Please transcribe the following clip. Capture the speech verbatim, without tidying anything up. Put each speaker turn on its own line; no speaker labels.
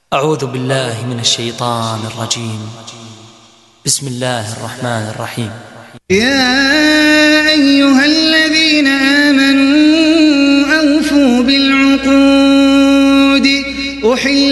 أعوذ بالله من الشيطان الرجيم. بسم الله الرحمن الرحيم.
يا أيها الذين آمنوا أوفوا بالعقود. أحل